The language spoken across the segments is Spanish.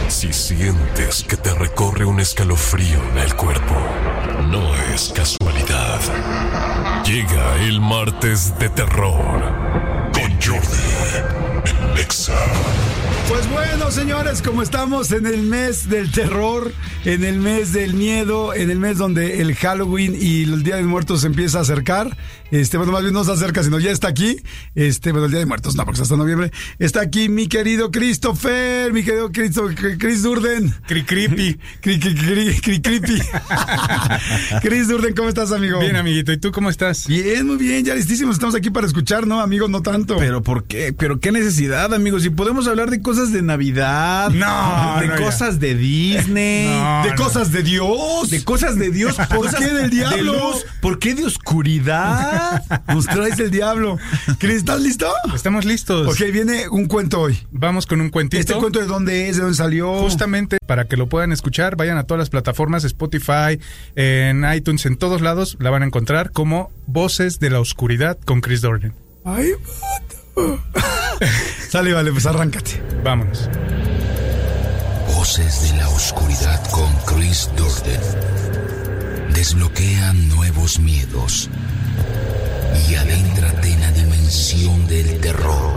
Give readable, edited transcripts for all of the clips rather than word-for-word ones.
Si sientes que te recorre un escalofrío en el cuerpo, no es casualidad. Llega el martes de terror con Jordi en Nexa. Pues bueno, señores, como estamos en el mes del terror, en el mes del miedo, en el mes donde el Halloween y el Día de Muertos se empieza a acercar, bueno, más bien no se acerca, sino ya está aquí, bueno, el Día de Muertos no, porque hasta noviembre, está aquí mi querido Christopher, mi querido Chris Durden. Creepy. Creepy. Chris Durden, ¿cómo estás, amigo? Bien, amiguito, ¿y tú cómo estás? Bien, muy bien, ya listísimos, estamos aquí para escuchar, ¿no, amigo? No tanto. ¿Pero por qué? ¿Pero qué necesidad, amigos? Si podemos hablar de cosas de Navidad, cosas de Disney, cosas de Dios. De cosas de Dios. ¿Por qué del diablo? De luz. ¿Por qué de oscuridad? Nos traes el diablo. Chris, ¿estás listo? Estamos listos. Ok, viene un cuento hoy. Vamos con un cuentito. ¿Este cuento de dónde es? ¿De dónde salió? Justamente para que lo puedan escuchar, vayan a todas las plataformas, Spotify, en iTunes, en todos lados, la van a encontrar como Voces de la Oscuridad con Chris Durden. ¡Ay, vato! Sale, vale, pues arráncate. Vámonos. Voces de la Oscuridad con Chris Durden. Desbloquea nuevos miedos y adéntrate en la dimensión del terror.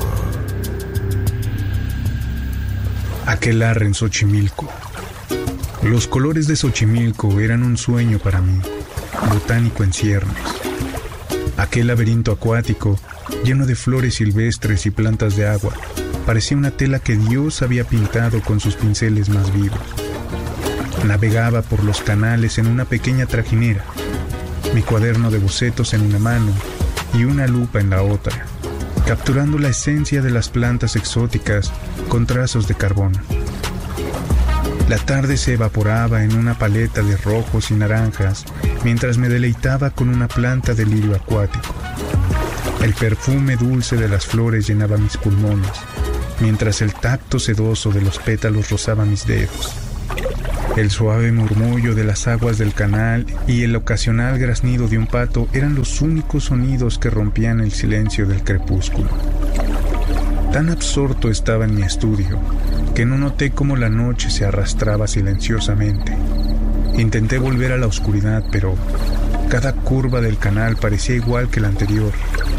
Aquelarre en Xochimilco. Los colores de Xochimilco eran un sueño para mí, botánico en ciernes. Aquel laberinto acuático, lleno de flores silvestres y plantas de agua, parecía una tela que Dios había pintado con sus pinceles más vivos. Navegaba por los canales en una pequeña trajinera, mi cuaderno de bocetos en una mano y una lupa en la otra, capturando la esencia de las plantas exóticas con trazos de carbón. La tarde se evaporaba en una paleta de rojos y naranjas mientras me deleitaba con una planta de lirio acuático. El perfume dulce de las flores llenaba mis pulmones, mientras el tacto sedoso de los pétalos rozaba mis dedos. El suave murmullo de las aguas del canal y el ocasional graznido de un pato eran los únicos sonidos que rompían el silencio del crepúsculo. Tan absorto estaba en mi estudio que no noté cómo la noche se arrastraba silenciosamente. Intenté volver a la oscuridad, pero cada curva del canal parecía igual que la anterior.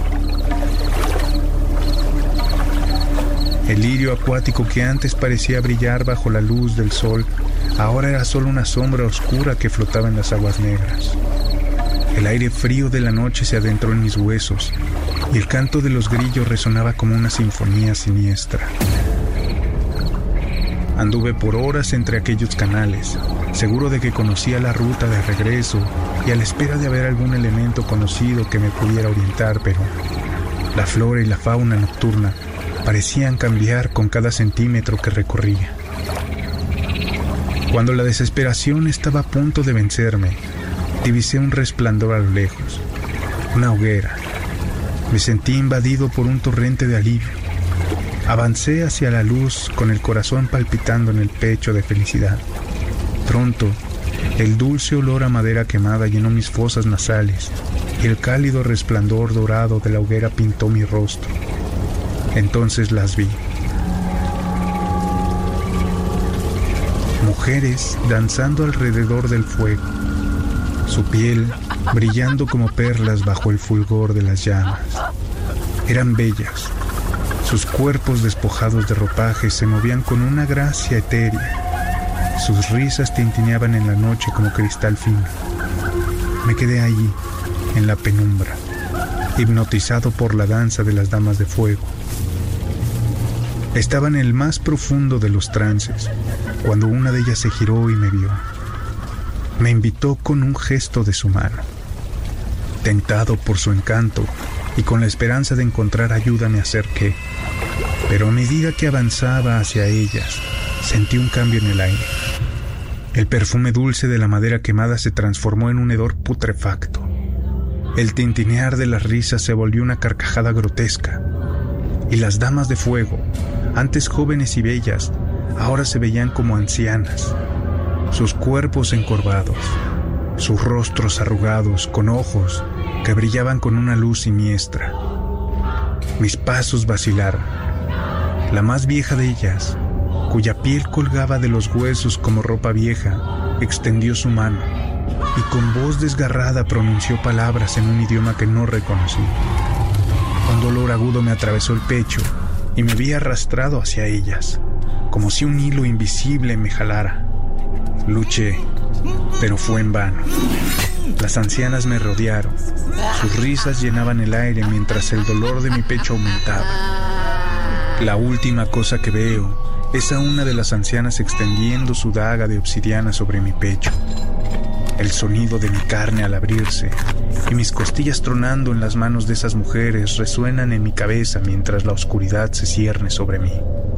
El lirio acuático que antes parecía brillar bajo la luz del sol, ahora era solo una sombra oscura que flotaba en las aguas negras. El aire frío de la noche se adentró en mis huesos y el canto de los grillos resonaba como una sinfonía siniestra. Anduve por horas entre aquellos canales, seguro de que conocía la ruta de regreso y a la espera de haber algún elemento conocido que me pudiera orientar, pero la flora y la fauna nocturna parecían cambiar con cada centímetro que recorría. Cuando la desesperación estaba a punto de vencerme, divisé un resplandor a lo lejos, una hoguera. Me sentí invadido por un torrente de alivio. Avancé hacia la luz con el corazón palpitando en el pecho de felicidad. Pronto, el dulce olor a madera quemada llenó mis fosas nasales y el cálido resplandor dorado de la hoguera pintó mi rostro. Entonces las vi. Mujeres danzando alrededor del fuego, su piel brillando como perlas bajo el fulgor de las llamas. Eran bellas. Sus cuerpos despojados de ropajes se movían con una gracia etérea. Sus risas tintineaban en la noche como cristal fino. Me quedé allí, en la penumbra, hipnotizado por la danza de las damas de fuego. Estaba en el más profundo de los trances, cuando una de ellas se giró y me vio. Me invitó con un gesto de su mano. Tentado por su encanto y con la esperanza de encontrar ayuda me acerqué, pero a medida que avanzaba hacia ellas, sentí un cambio en el aire. El perfume dulce de la madera quemada se transformó en un hedor putrefacto. El tintinear de las risas se volvió una carcajada grotesca, y las damas de fuego, antes jóvenes y bellas, ahora se veían como ancianas, sus cuerpos encorvados, sus rostros arrugados con ojos que brillaban con una luz siniestra. Mis pasos vacilaron. La más vieja de ellas, cuya piel colgaba de los huesos como ropa vieja, extendió su mano y con voz desgarrada pronunció palabras en un idioma que no reconocí. Un dolor agudo me atravesó el pecho y me vi arrastrado hacia ellas, como si un hilo invisible me jalara. Luché, pero fue en vano. Las ancianas me rodearon. Sus risas llenaban el aire mientras el dolor de mi pecho aumentaba. La última cosa que veo es a una de las ancianas extendiendo su daga de obsidiana sobre mi pecho. El sonido de mi carne al abrirse y mis costillas tronando en las manos de esas mujeres resuenan en mi cabeza mientras la oscuridad se cierne sobre mí.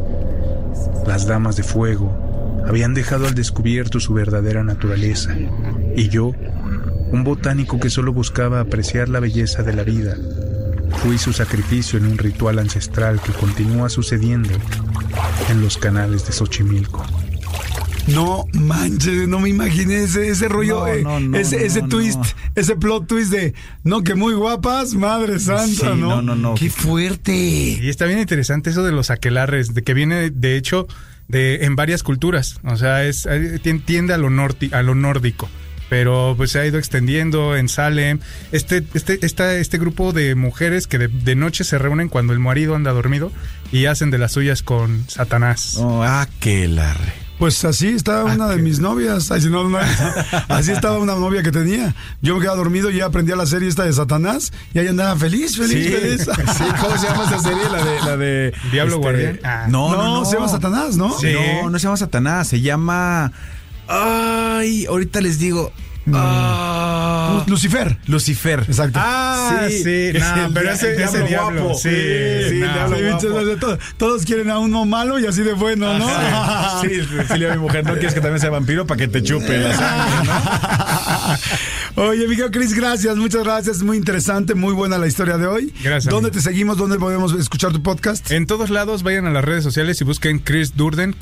Las damas de fuego habían dejado al descubierto su verdadera naturaleza, y yo, un botánico que solo buscaba apreciar la belleza de la vida, fui su sacrificio en un ritual ancestral que continúa sucediendo en los canales de Xochimilco. No manches, no me imaginé ese rollo, ese twist, ese plot twist de, no, que muy guapas, madre santa, Sí, ¿no? no. ¡Qué fuerte! Y está bien interesante eso de los aquelarres, de que viene, de hecho, en varias culturas. O sea, tiende a lo nórdico. Pero pues se ha ido extendiendo en Salem. Este grupo de mujeres que de noche se reúnen cuando el marido anda dormido y hacen de las suyas con Satanás. Oh, aquelarre. Pues así estaba una de mis novias. Así estaba una novia que tenía. Yo me quedaba dormido y ya aprendía la serie esta de Satanás y ahí andaba feliz. Sí, ¿cómo se llama esa serie? La de Diablo Guardián. No, se llama Satanás, ¿no? Sí. No se llama Satanás, se llama... Ay, ahorita les digo... Lucifer. Exacto. Sí. No, pero ese diablo guapo. Sí, guapo. Todos quieren a uno malo y así de bueno, ¿no? Sí, dile a mi mujer, no quieres que también sea vampiro para que te chupe la sangre, ¿no? Oye, amigo Chris, gracias, muchas gracias. Muy interesante, muy buena la historia de hoy. Gracias. ¿Dónde te seguimos? ¿Dónde podemos escuchar tu podcast? En todos lados, vayan a las redes sociales y busquen Chris Durden,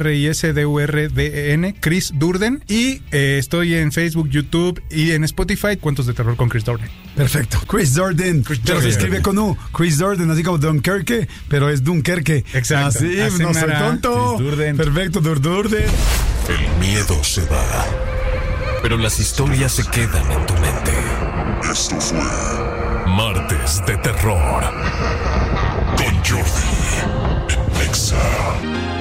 KRISDURDEN, Chris Durden. Y estoy en Facebook, YouTube y en Spotify, Cuentos de Terror con Chris Durden. Perfecto. Chris Durden. Pero se escribe con U. Chris Durden, así como Dunkerque, pero es Dunkerque. Exacto. Así no soy tonto. Chris Durden. Perfecto, Durden. El miedo se va, pero las historias se quedan en tu mente. Esto fue Martes de Terror con Jordi en Nexa.